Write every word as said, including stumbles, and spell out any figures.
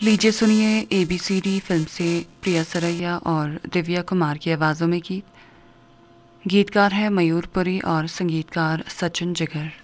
लीजिए सुनिए ABCD film से प्रिया सरैया और दिव्या कुमार की आवाज़ों में गीत। गीतकार है मयूर पुरी और संगीतकार सचिन जिगर।